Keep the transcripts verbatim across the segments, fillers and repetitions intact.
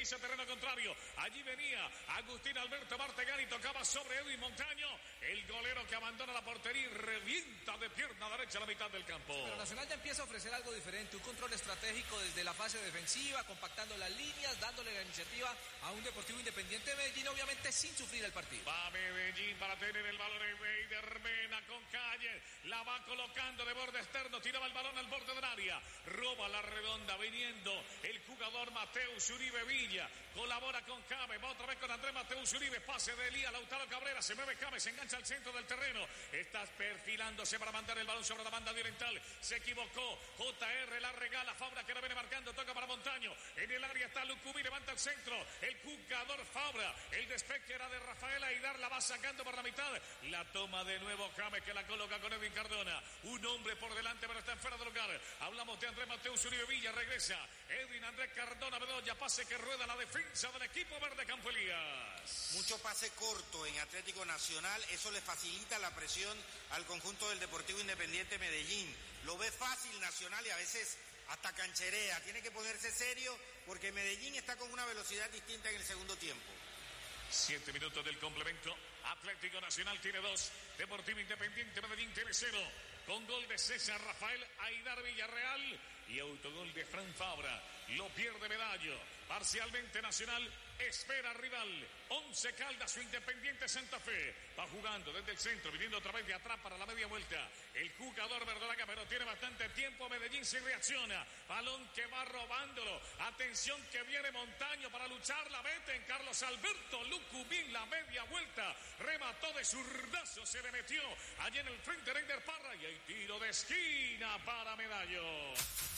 pisa terreno contrario. Allí venía Agustín Alberto Martegani, tocaba sobre Edwin Montaño. El golero que abandona la portería y revienta de pierna derecha a la mitad del campo. Pero Nacional ya empieza a ofrecer algo diferente, un control estratégico desde la fase defensiva, compactando las líneas, dándole la iniciativa a un Deportivo Independiente de Medellín, obviamente sin sufrir el partido. Va Medellín para tener el balón en Eider Mena con Calle, la va colocando de borde externo, tiraba el balón al borde del área, roba la redonda, viniendo el jugador Mateus Uribe Villa, colabora con Cabe, va otra vez con Andrés Mateus Uribe, pase de Elías Lautaro Cabrera, se mueve Cabe, se engancha al centro del terreno, está perfilándose para mandar el balón sobre la banda oriental, se equivocó, J R la regala, Fabra que la viene marcando, toca para Montaño, en el área está Lucumí, levanta el centro, el jugador Fabra, el despeje era de Rafael Aidar, la va sacando por la mitad, la toma de nuevo James que la coloca con Edwin Cardona, un hombre por delante pero está en fuera de lugar, hablamos de Andrés Mateus Uribe Villa, regresa Edwin Andrés Cardona, Bedoya, pase que rueda la defensa del equipo verde Campo Elías. Mucho pase corto en Atlético Nacional, eso le facilita la presión al conjunto del Deportivo Independiente Medellín, lo ve fácil Nacional y a veces hasta cancherea, tiene que ponerse serio porque Medellín está con una velocidad distinta en el segundo tiempo. Siete minutos del complemento. Atlético Nacional tiene dos. Deportivo Independiente Medellín tiene cero. Con gol de César Rafael Aidar Villarreal y autogol de Fran Fabra. Lo pierde Medallo. Parcialmente Nacional espera rival. Once Caldas o Independiente Santa Fe. Va jugando desde el centro, viniendo otra vez de atrás para la media vuelta. El jugador verdolaga, pero tiene bastante tiempo. Medellín se reacciona. Balón que va robándolo. Atención que viene Montaño para luchar. La mete en Carlos Alberto Lucumín, la media vuelta. Remató de zurdazo, se le metió allí en el frente de Eider Parra y hay tiro de esquina para Medallo.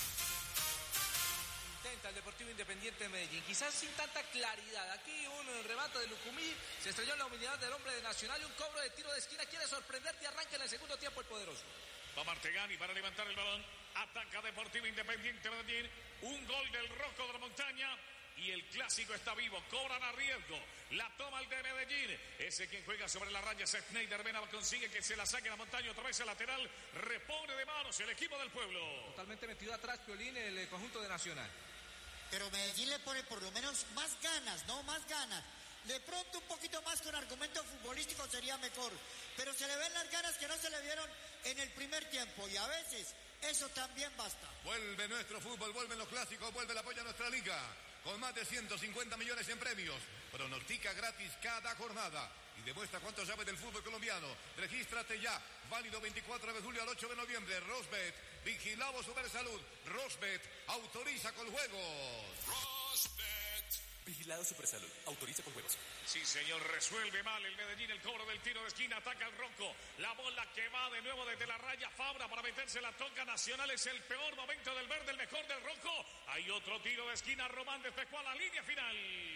Intenta el Deportivo Independiente de Medellín, quizás sin tanta claridad. Aquí un remate de Lucumí, se estrelló en la humildad del hombre de Nacional y un cobro de tiro de esquina. Quiere sorprenderte y arranca en el segundo tiempo el poderoso. Va Martegani para levantar el balón. Ataca Deportivo Independiente de Medellín. Un gol del Rocco de la Montaña. Y el clásico está vivo, cobran a riesgo, la toma el de Medellín, ese quien juega sobre la raya, Schneider Mena consigue que se la saque la Montaña, otra vez el lateral, repone de manos el equipo del pueblo. Totalmente metido atrás Piolín, el conjunto de Nacional. Pero Medellín le pone por lo menos más ganas, no más ganas. De pronto un poquito más con argumento futbolístico sería mejor, pero se le ven las ganas que no se le vieron en el primer tiempo y a veces eso también basta. Vuelve nuestro fútbol, vuelven los clásicos, vuelve el apoyo a nuestra liga. Con más de ciento cincuenta millones en premios. Pronostica gratis cada jornada. Y demuestra cuánto sabes del fútbol colombiano. Regístrate ya. Válido veinticuatro de julio al ocho de noviembre. Rosbet. Vigilado Supersalud. Rosbet. Autoriza con juegos. Rosbet. Vigilado Supersalud. Autoriza con juegos. Sí, señor. Resuelve mal el Medellín. El cobro del tiro de esquina. Ataca el Rocco. La bola que va de nuevo desde la raya. Fabra para meterse la toca. Nacional es el peor momento del verde. El mejor del Rocco. Hay otro tiro de esquina. Román despejó a la línea final.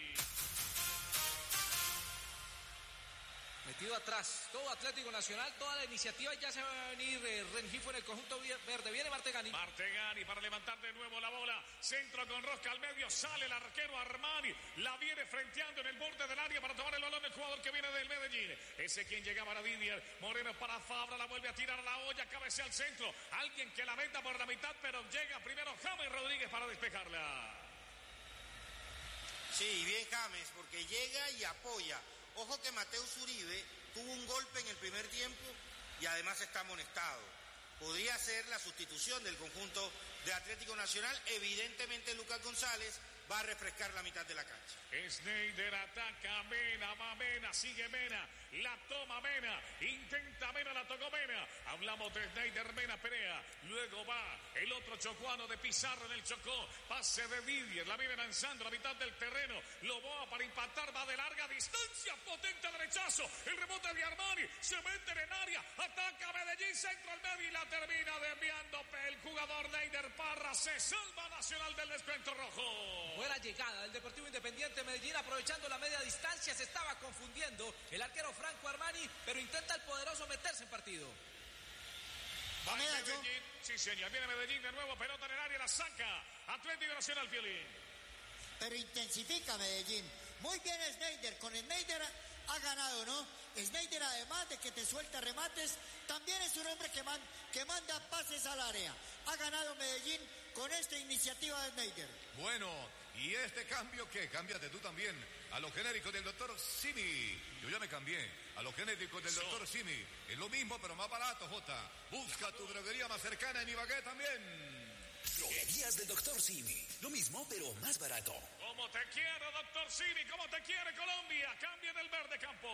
Metido atrás, todo Atlético Nacional, toda la iniciativa, ya se va a venir eh, Rengifo en el conjunto verde, viene Martegani. Martegani para levantar de nuevo la bola, centro con rosca al medio, sale el arquero Armani, la viene frenteando en el borde del área para tomar el balón del jugador que viene del Medellín, ese quien llegaba a Didier, Moreno para Fabra, la vuelve a tirar a la olla, cabecea al centro, alguien que la meta por la mitad, pero llega primero James Rodríguez para despejarla. Sí, bien James, porque llega y apoya. Ojo que Mateus Uribe tuvo un golpe en el primer tiempo y además está amonestado. Podría ser la sustitución del conjunto de Atlético Nacional. Evidentemente Lucas González va a refrescar la mitad de la cancha. Schneider ataca a Mena, va Mena, sigue Mena, la toma Mena, intenta Mena, la tocó Mena. Hablamos de Schneider, Mena, Perea, luego va el otro chocuano de Pizarro en el Chocó, pase de Didier, la viene lanzando a la mitad del terreno, Loboa para impactar, va de larga distancia, potente derechazo, el rebote de Armani, se mete en el área, ataca a Medellín, centro al medio y la termina desviando el jugador Eider Parra, se salva Nacional del descuento rojo. Buena llegada del Deportivo Independiente Medellín, aprovechando la media distancia, se estaba confundiendo el arquero Franco Armani, pero intenta el poderoso meterse en partido. Va Medellín, sí señor, viene Medellín de nuevo, pelota en el área, la saca Atlético Nacional, Piolín. Pero intensifica Medellín, muy bien Schneider, con Schneider ha ganado, ¿no? Schneider, además de que te suelta remates, también es un hombre que, man, que manda pases al área. Ha ganado Medellín con esta iniciativa de Schneider. Bueno, ¿Y este cambio qué? Cámbiate tú también a los genéricos del doctor Simi. Yo ya me cambié a los genéricos del doctor Simi. Es lo mismo, pero más barato, Jota. Busca tu droguería más cercana en Ibagué también. Droguerías del doctor Simi. Lo mismo, pero más barato. Como te quiere, doctor Simi, como te quiere Colombia. Cambia del verde campo.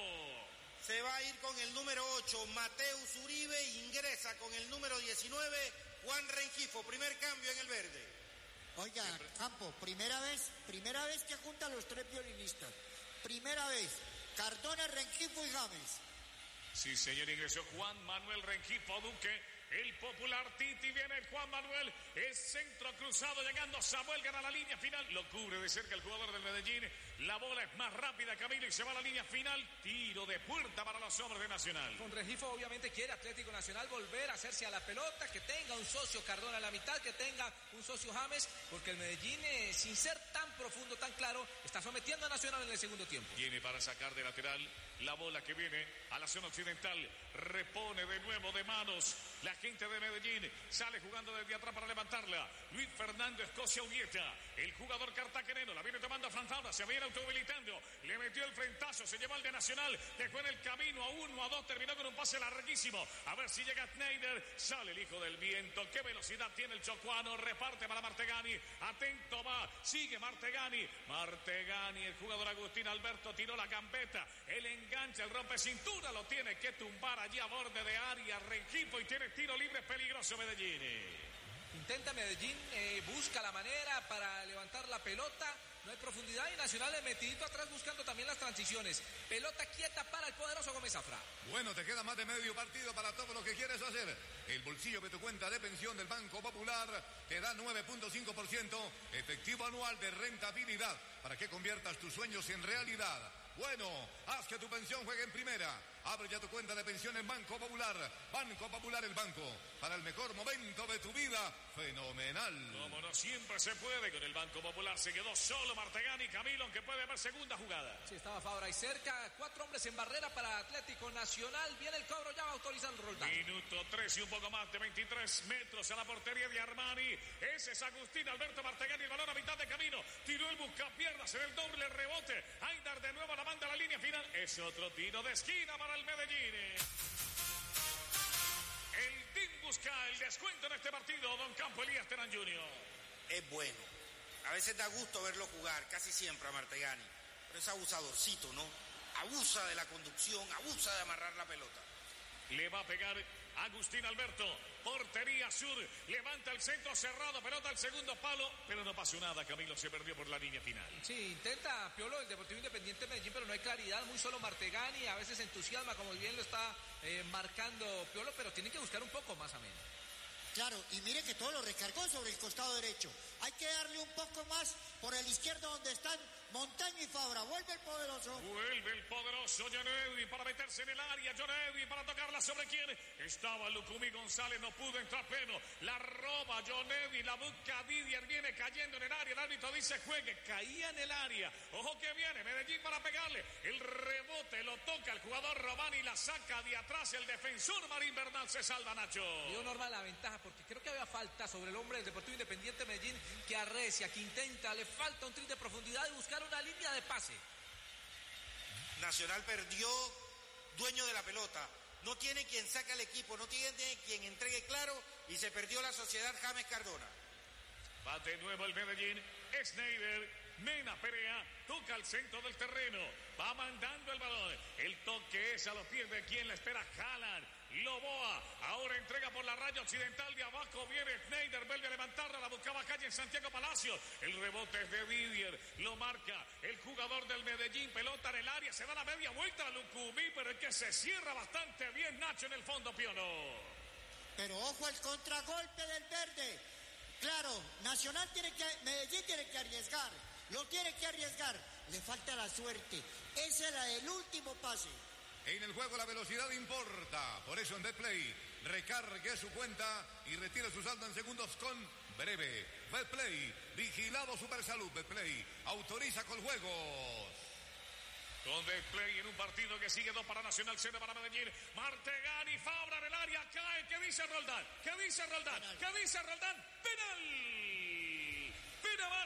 Se va a ir con el número ocho, Mateus Uribe, ingresa con el número diecinueve, Juan Rengifo. Primer cambio en el verde. Oiga, Campo, primera vez, primera vez que juntan los tres violinistas. Primera vez. Cardona, Rengifo y James. Sí, señor, ingresó Juan Manuel Rengifo Duque. El popular Titi, viene el Juan Manuel, es centro cruzado, llegando Samuel, gana la línea final, lo cubre de cerca el jugador del Medellín, la bola es más rápida, Camilo, y se va a la línea final, tiro de puerta para los hombres de Nacional. Con Rengifo obviamente quiere Atlético Nacional volver a hacerse a la pelota, que tenga un socio Cardona a la mitad, que tenga un socio James, porque el Medellín, eh, sin ser tan profundo, tan claro, está sometiendo a Nacional en el segundo tiempo. Viene para sacar de lateral la bola que viene a la zona occidental, repone de nuevo de manos la gente de Medellín, sale jugando desde atrás para levantarla, Luis Fernando Escocia Ubieta, el jugador cartagenero, la viene tomando a Franfabra, se viene autohabilitando, le metió el frentazo, se llevó al de Nacional, dejó en el camino a uno, a dos, terminó con un pase larguísimo, a ver si llega Schneider, sale el hijo del viento, qué velocidad tiene el chocuano, reparte para Martegani, atento va, sigue Martegani, Martegani, el jugador Agustín Alberto tiró la gambeta, el enganche, el rompe cintura, lo tiene que tumbar allí a borde de área, Rengifo, y tiene tiro libre peligroso Medellín. Intenta Medellín, eh, busca la manera para levantar la pelota, no hay profundidad y Nacional es metidito atrás buscando también las transiciones. Pelota quieta para el poderoso Gómez Zafra. Bueno, te queda más de medio partido para todo lo que quieres hacer. El bolsillo de tu cuenta de pensión del Banco Popular te da nueve punto cinco por ciento efectivo anual de rentabilidad para que conviertas tus sueños en realidad. Bueno, haz que tu pensión juegue en primera. Abre ya tu cuenta de pensión en Banco Popular. Banco Popular, el banco para el mejor momento de tu vida. Fenomenal. Como no siempre se puede, con el Banco Popular se quedó solo Martegani, Camilo, aunque puede haber segunda jugada. Sí, estaba Fabra ahí cerca, cuatro hombres en barrera para Atlético Nacional. Viene el cobro, ya va a autorizar el Roldán. Minuto tres y un poco más de veintitrés metros a la portería de Armani. Ese es Agustín Alberto Martegani, el balón a mitad de camino. Tiró el buscapiernas en el doble rebote. Aindar de nuevo la manda a la línea final. Es otro tiro de esquina para el Medellín. El team busca el descuento en este partido, don Campo Elías Terán junior Es bueno. A veces da gusto verlo jugar, casi siempre a Martegani. Pero es abusadorcito, ¿no? Abusa de la conducción, abusa de amarrar la pelota. Le va a pegar Agustín Alberto, portería sur, levanta el centro cerrado, pelota al segundo palo, pero no pasó nada, Camilo se perdió por la línea final. Sí, intenta Piolo el Deportivo Independiente de Medellín, pero no hay claridad, muy solo Martegani, a veces entusiasma, como bien lo está eh, marcando Piolo, pero tiene que buscar un poco más a menos. Claro, y mire que todo lo recargó sobre el costado derecho. Hay que darle un poco más por el izquierdo donde están Montaño y Fabra. Vuelve el poderoso. Vuelve el poderoso John Edwin para meterse en el área. John Edwin para tocarla sobre quién. Estaba Lucumí González, no pudo entrar pleno. La roba John Edwin, la busca Didier, viene cayendo en el área. El árbitro dice juegue, caía en el área. Ojo que viene Medellín para pegarle. El rebote lo toca el jugador Robani, la saca de atrás el defensor Marín Bernal. Se salva Nacho. Dio normal la ventaja porque creo que había falta sobre el hombre del Deportivo Independiente de Medellín, que arrecia, que intenta, le falta un tris de profundidad y buscar una línea de pase. Nacional perdió dueño de la pelota, no tiene quien saque al equipo, no tiene quien entregue claro y se perdió la sociedad James Cardona. Va de nuevo el Medellín, Schneider, Mena Perea, toca al centro del terreno, va mandando el balón, el toque es a los pies de quien la espera, Haaland, Loboa, ahora entrega por la raya occidental de abajo, viene Schneider, vuelve a levantarla, la buscaba calle en Santiago Palacios, el rebote es de Didier, lo marca el jugador del Medellín, pelota en el área, se da la media vuelta a Lucumí, pero es que se cierra bastante bien Nacho en el fondo, Piono. Pero ojo al contragolpe del verde. Claro, Nacional tiene que, Medellín tiene que arriesgar, lo tiene que arriesgar, le falta la suerte, esa es la del último pase. En el juego la velocidad importa, por eso en Betplay recargue su cuenta y retire su saldo en segundos con Breve. Betplay, vigilado Supersalud. Betplay, autoriza con juegos. Con Betplay en un partido que sigue dos para Nacional, cero para Medellín. Martegani, Fabra en el área, cae. ¿Qué dice Roldán? ¿Qué dice Roldán? ¿Qué dice Roldán? ¡Penal! ¡Penal!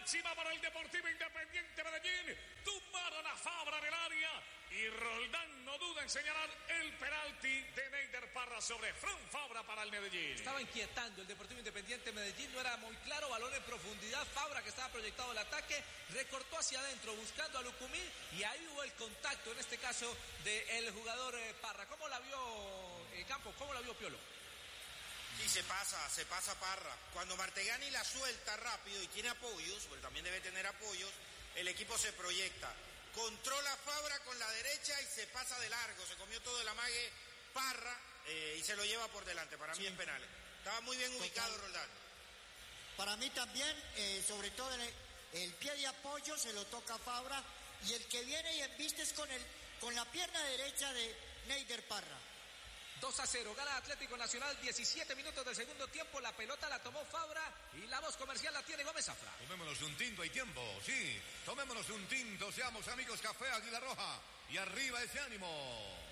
máxima para el Deportivo Independiente Medellín. Tumbaron a Fabra del área y Roldán no duda en señalar el penalti de Neider Parra sobre Fran Fabra para el Medellín. Estaba inquietando el Deportivo Independiente Medellín, no era muy claro, balón en profundidad, Fabra, que estaba proyectado el ataque, recortó hacia adentro buscando a Lucumí y ahí hubo el contacto, en este caso, del jugador eh, Parra. ¿Cómo la vio eh, Campos? ¿Cómo la vio Piolo? Sí, se pasa, se pasa Parra. Cuando Martegani la suelta rápido y tiene apoyos, porque también debe tener apoyos, el equipo se proyecta. Controla Fabra con la derecha y se pasa de largo. Se comió todo el amague Parra eh, y se lo lleva por delante. Para sí. mí en penales. Estaba muy bien ubicado Total. Roldán. Para mí también, eh, sobre todo el, el pie de apoyo se lo toca a Fabra y el que viene y embiste es con, el, con la pierna derecha de Neider Parra. dos a cero, gana Atlético Nacional, diecisiete minutos del segundo tiempo, la pelota la tomó Fabra y la voz comercial la tiene Gómez Zafra. Tomémonos un tinto, hay tiempo, sí, tomémonos un tinto, seamos amigos, Café Águila Roja y arriba ese ánimo.